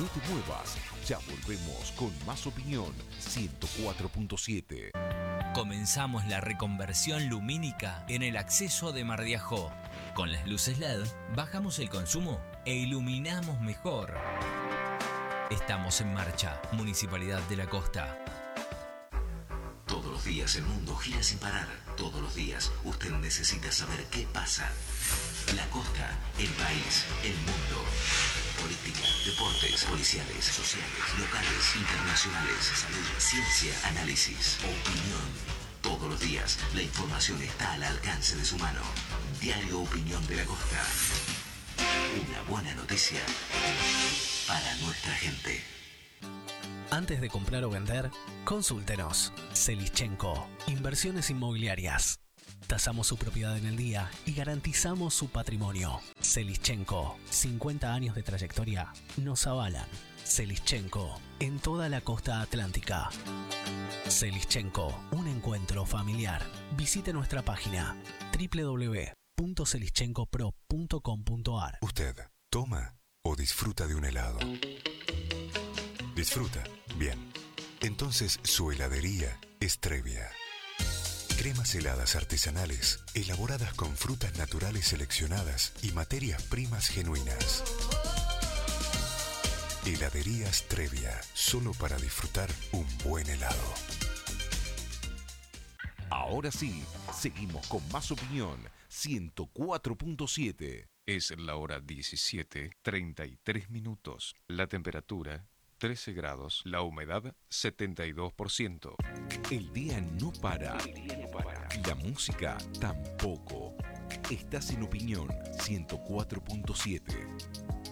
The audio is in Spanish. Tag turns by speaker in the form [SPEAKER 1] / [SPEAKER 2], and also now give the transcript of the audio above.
[SPEAKER 1] No te muevas, ya volvemos con más opinión 104.7.
[SPEAKER 2] Comenzamos la reconversión lumínica en el acceso de Mar de Ajó. Con las luces LED bajamos el consumo e iluminamos mejor. Estamos en marcha, Municipalidad de la Costa.
[SPEAKER 3] Todos los días el mundo gira sin parar. Todos los días usted necesita saber qué pasa. La costa, el país, el mundo. Política, deportes, policiales, sociales, locales, internacionales, salud, ciencia, análisis, opinión. Todos los días la información está al alcance de su mano. Diario Opinión de la Costa. Una buena noticia para nuestra gente.
[SPEAKER 4] Antes de comprar o vender, consúltenos. Selischenko, Inversiones Inmobiliarias. Tasamos su propiedad en el día y garantizamos su patrimonio. Selischenko, 50 años de trayectoria nos avalan. Selischenko, en toda la costa atlántica. Selischenko, un encuentro familiar. Visite nuestra página www.selischenkopro.com.ar.
[SPEAKER 5] ¿Usted toma o disfruta de un helado? ¿Disfruta? Bien. Entonces su heladería es Trevia. Cremas heladas artesanales, elaboradas con frutas naturales seleccionadas y materias primas genuinas. Heladerías Trevia, solo para disfrutar un buen helado.
[SPEAKER 1] Ahora sí, seguimos con más opinión 104.7.
[SPEAKER 6] Es la hora 17:33 minutos. La temperatura 13 grados. La humedad 72%.
[SPEAKER 1] El día no para. La música tampoco. Estás en opinión 104.7.